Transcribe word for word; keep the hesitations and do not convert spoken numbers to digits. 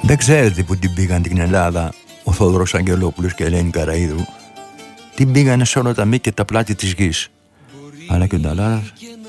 Δεν ξέρετε που την πήγαν την Ελλάδα ο Θόδωρος Αγγελόπουλος και η Ελένη Καραΐδου. Την πήγανε σε όλα τα μήκη και τα πλάτη της γης. Αλλά και ο Νταλάρας